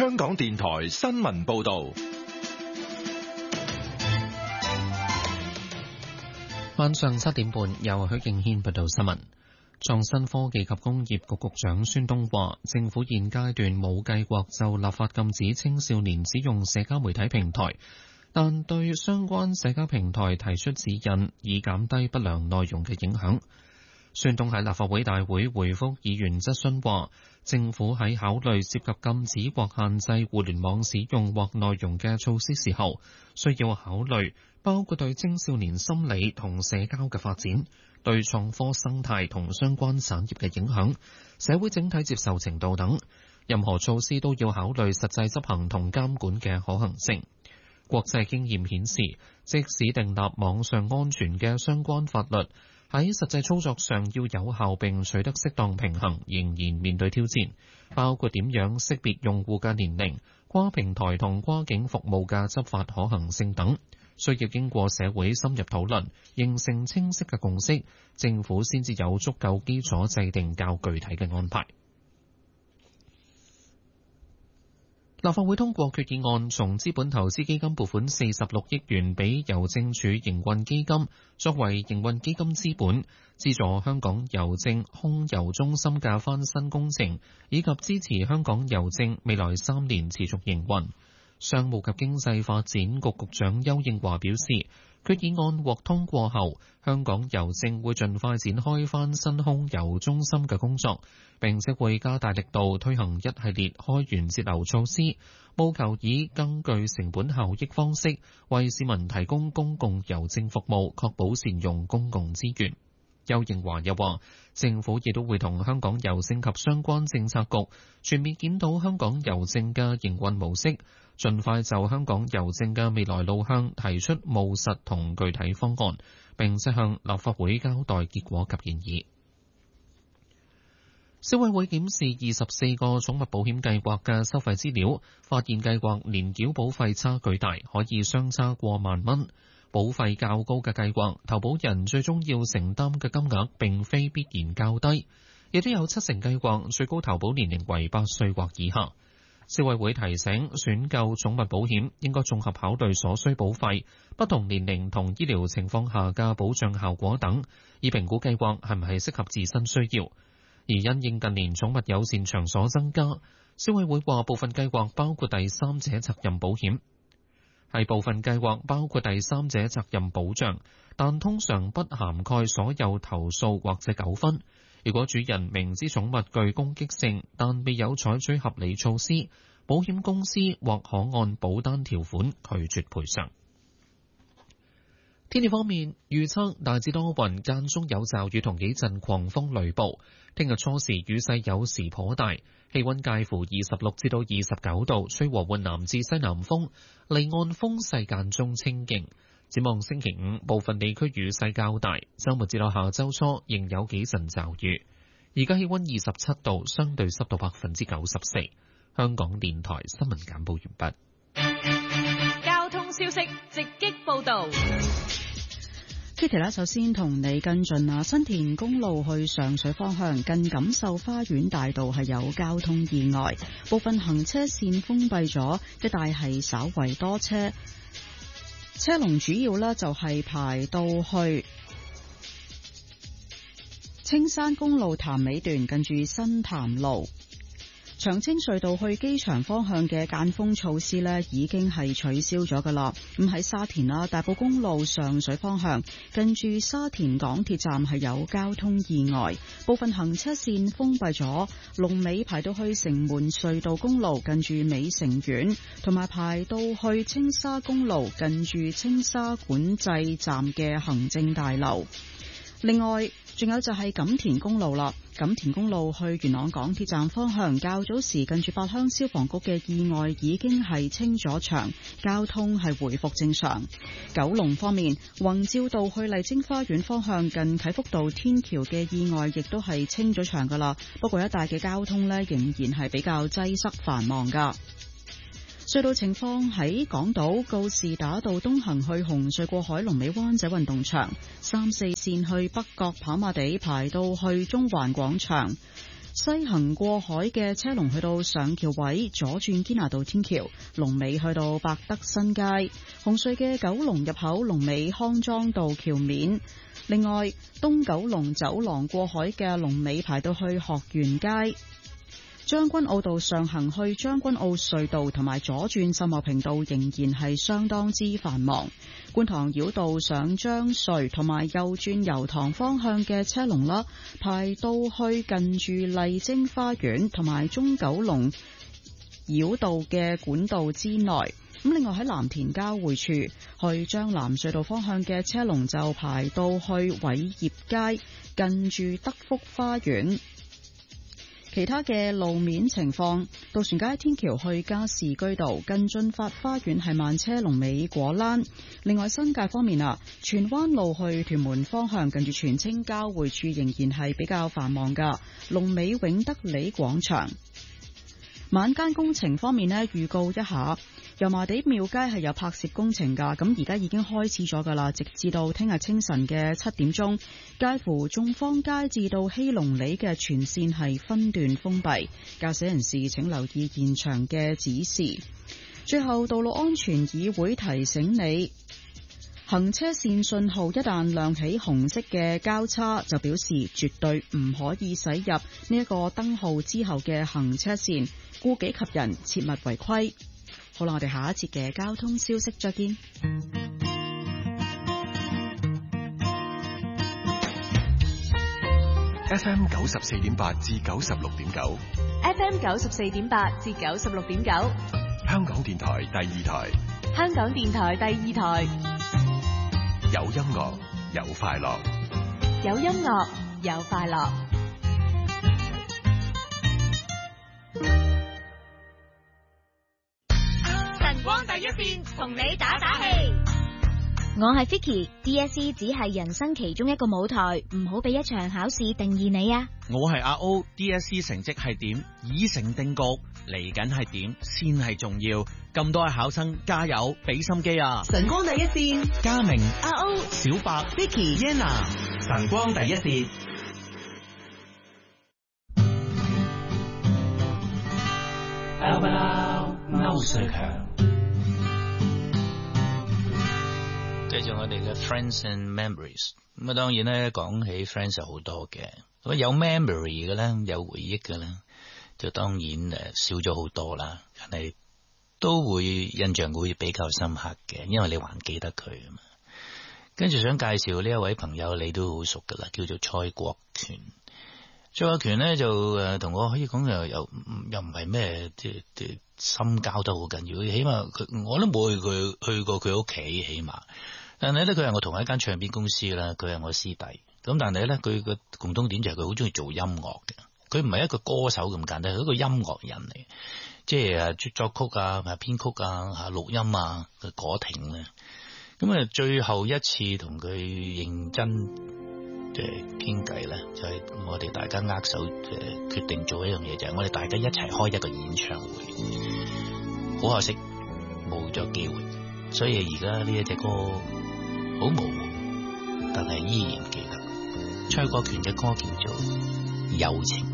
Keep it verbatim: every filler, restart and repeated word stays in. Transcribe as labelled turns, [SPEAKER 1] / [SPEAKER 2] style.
[SPEAKER 1] 香港電台新聞報道。
[SPEAKER 2] 晚上七點半，由許敬軒報道新聞。創新科技及工業局局長孫東話，政府現階段冇計劃就立法禁止青少年使用社交媒體平台，但對相關社交平台提出指引，以減低不良內容嘅影響。孫東喺立法會大會回覆議員質詢話，政府喺考慮涉及禁止或限制互聯網使用或內容嘅措施時候，需要考慮包括對青少年心理同社交嘅發展，對創科生態同相關產業嘅影響，社會整體接受程度等。任何措施都要考慮實際執行同監管嘅可行性。國際經驗顯示，即使訂立網上安全嘅相關法律，喺實際操作上要有效並取得適當平衡，仍然面對挑戰，包括點樣識別用戶嘅年齡、跨平台同跨境服務嘅執法可行性等，需要經過社會深入討論，形成清晰嘅共識，政府先至有足夠基礎制定較具體嘅安排。立法會通過決議案，從資本投資基金撥款四十六億元俾郵政署營運基金，作為營運基金資本，資助香港郵政空郵中心嘅翻新工程，以及支持香港郵政未來三年持續營運。商務及經濟發展局局長邱應華表示，決議案獲通過後，香港郵政會盡快展開翻新空郵中心嘅工作，並且會加大力度推行一系列開源節流措施，務求以更具成本效益方式為市民提供公共郵政服務，確保善用公共資源。邱應華又話，政府亦都會同香港郵政及相關政策局全面檢討香港郵政嘅營運模式，盡快就香港郵政嘅未來路向提出務實同具體方案，並且向立法會交代結果及建議。消委會檢視二十四個寵物保險計劃嘅收費資料，發現計劃年繳保費差距大，可以相差過萬蚊。保費較高嘅計劃，投保人最終要承擔嘅金額並非必然較低，亦都有七成計劃最高投保年齡為八歲或以下。消委會提醒，選購寵物保險應該綜合考慮所需保費、不同年齡同醫療情況下嘅保障效果等，以評估計劃係唔係適合自身需要。而因應近年寵物友善場所增加，消委會話部分計劃包括第三者責任保險。係部分計劃包括第三者責任保障，但通常不涵蓋所有投訴或者糾紛。如果主人明知寵物具攻擊性，但未有採取合理措施，保險公司或可按保單條款拒絕賠償。天氣方面，預測大致多雲，間中有驟雨同幾陣狂風雷暴。聽日初時雨勢有時頗大，氣溫介乎二十六至到二十九度，吹和緩南至西南風，離岸風勢間中清勁。展望星期五，部分地區雨勢較大，周末至到下周初仍有幾陣驟雨。而家氣溫二十七度，相對濕度百分之九十四。香港電台新聞簡報完
[SPEAKER 3] 畢。交通消息直擊報道。
[SPEAKER 4] Kitty 啦，首先同你跟進啊，新田公路去上水方向近錦繡花園大道係有交通意外，部分行車線封閉咗，一帶係稍為多車，車龍主要呢就係排到去青山公路潭尾段近住新潭路。長青隧道去機場方向嘅間封措施呢已經係取消咗噶啦。咁喺沙田啦，大埔公路上水方向近住沙田港鐵站係有交通意外，部分行車線封閉咗，龍尾排到去城門隧道公路近住美城苑，同埋排到去青沙公路近住青沙管制站嘅行政大樓。另外仲有就係錦田公路啦，錦田公路去元朗港鐵站方向，較早時近住八鄉消防局嘅意外已經係清咗場，交通係回復正常。九龍方面，宏照道去麗晶花園方向近啟福道天橋嘅意外亦都係清咗場噶啦，不過一帶嘅交通呢仍然係比較擠塞繁忙噶。隧道情況喺港島告士打道東行去紅隧過海龍尾灣仔運動場，三四線去北角跑馬地排到去中環廣場， 西行過海嘅車龍去到上橋位，左轉堅拿道天橋，龍尾去到百德新街。紅隧嘅九龍入口龍尾康莊道橋面。另外，東九龍走廊過海嘅龍尾排到去學園街。將軍澳道上行去將軍澳隧道同埋左轉秀茂坪道仍然係相當之繁忙。觀塘繞道上將隧同埋右轉油塘方向嘅車龍啦，排到去近住麗晶花園同埋中九龍繞道嘅管道之內。咁另外喺藍田交匯處去將藍隧道方向嘅車龍就排到去偉業街近住德福花園。其他嘅路面情況，渡船街天橋去加士居道近駿發花園係慢車龍尾果欄。另外新界方面啊，荃灣路去屯門方向近住荃青交匯處仍然係比較繁忙噶，龍尾永德里廣場。晚間工程方面呢，預告一下，油麻地廟街係有拍攝工程噶，咁而家已經開始咗噶啦，直至到聽日清晨嘅七點鐘，介乎眾坊街至到希隆里嘅全線係分段封閉，駕駛人士請留意現場嘅指示。最後，道路安全議會提醒你，行車線信號一旦亮起紅色嘅交叉，就表示絕對唔可以駛入呢一個燈號之後嘅行車線，顧己及人，切勿違規。好啦，我哋下一節嘅交通消息再見。
[SPEAKER 1] F M 九十四點八至九十六點九
[SPEAKER 3] F M 九十四點八至九十六點九，
[SPEAKER 1] 香港電台第二台，
[SPEAKER 3] 香港電台第二台，
[SPEAKER 1] 有音樂有快樂，
[SPEAKER 3] 有音樂有快樂。晨光第一線同你打打氣。
[SPEAKER 5] 我係 Vicky，D S E 只係人生其中一個舞台，唔好俾一場考試定義你啊！
[SPEAKER 6] 我係阿 O，D S E 成績係點已成定局，嚟緊係點先係重要。咁多位考生加油，俾心機啊！
[SPEAKER 7] 晨光第一線，
[SPEAKER 6] 嘉明、
[SPEAKER 7] 阿 O、
[SPEAKER 6] 小白、
[SPEAKER 7] Vicky、Yenna，
[SPEAKER 6] 晨光第一線。L B L 歐瑞強。繼續我哋嘅 Friends and Memories， 咁啊當然咧講起 Friends 有好多嘅，咁有 memory 嘅咧，有回憶嘅咧，就當然誒少咗好多啦，但係都會印象會比較深刻嘅，因為你還記得佢啊嘛。跟住想介紹呢一位朋友，你都好熟噶啦，叫做蔡國權。蔡國權咧就誒同我可以講又又又唔係咩即係深交得好緊要，起碼佢我都冇去佢去過佢屋企，起碼。但係咧，佢係我同一間唱片公司啦，佢係我師弟。咁但係咧，佢個共通點就係佢好中意做音樂嘅。佢唔係一個歌手咁簡單，係一個音樂人嚟，即係誒作曲啊、編曲啊、吓錄音啊嘅果挺咧。咁啊，最後一次同佢認真即係傾偈咧，就係、是、我哋大家握手誒決定做一樣嘢，就係、是、我哋大家一齊開一個演唱會。好可惜冇咗機會，所以而家呢一隻歌好模糊，但係依然記得。蔡國權嘅歌叫做《友情》。